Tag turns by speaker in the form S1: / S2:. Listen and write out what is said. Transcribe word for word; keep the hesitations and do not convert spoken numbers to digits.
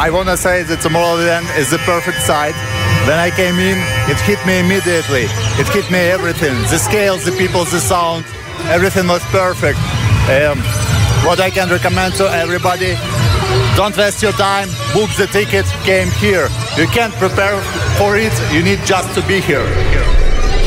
S1: I want to say that Tomorrowland is the perfect site. When I came in, it hit me immediately. It hit me everything. The scale, the people, the sound, everything was perfect. Um, what I can recommend to everybody, don't waste your time, book the ticket, came here. You can't prepare for it, you need just to be here.